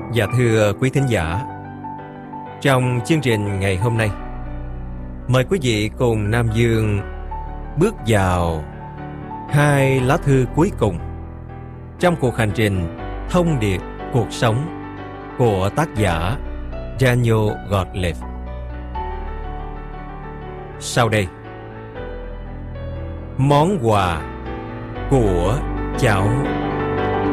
Dạ thưa quý thính giả, trong chương trình ngày hôm nay, mời quý vị cùng Nam Dương bước vào 2 lá thư cuối cùng trong cuộc hành trình thông điệp cuộc sống của tác giả Daniel Gottlieb. Sau đây, món quà của cháu.